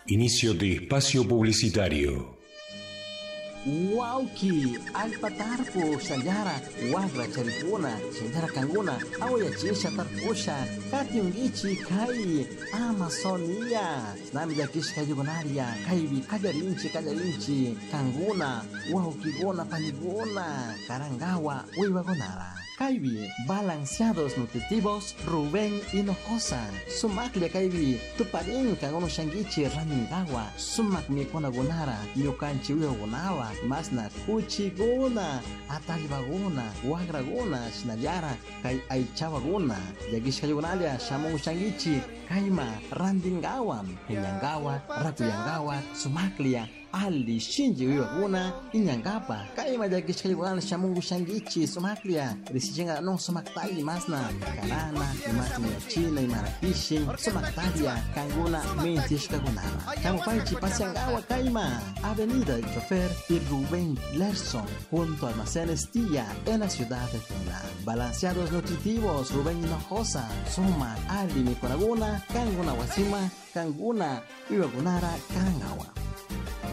Inicio de espacio publicitario. Wauki, alpatarpo, sayara, wagra, charipuna, sayara kanguna, awaya chisha tarpusha, katiungichi, kai, Amazonia, nami ya kish kayugonaria, kaibi, kajarinchi, kanguna, waukigona, panigona, karangawa, uiwagonara. Kaibi, balanceados nutritivos, Rubén Hinojosa, sumaklia kaibi, tuparin kagono shangichi raningawa, sumak mi konagonara, nyokanchi uyogonawa, masna kuchigona, atalibagona, wagragona, shinaliara, kai aichawagona, yagish kayugonalia, shamon shangichi, kaima, randingawa, hinyangawa, rakuyangawa, sumaklia, Ali Shinji Wiwaguna, Inyangapa, Kaima Jagishkaliwan, Shamungu Shangichi, Somaklia, Rishinga no Somaktali Masna, Karana, Imatni China, Imarakishi, Somaktalia, Kanguna, Mentishkagunara, Kamupaichi, Pasiangawa, Kaima, Avenida del Chofer y Rubén Lerson, junto a Almacenes Tía, en la ciudad de Tuna. Balanceados nutritivos, Rubén Hinojosa, Soma, Ali Mikonaguna, Kanguna Wasima, Kanguna, Wiwagunara, Karangawa.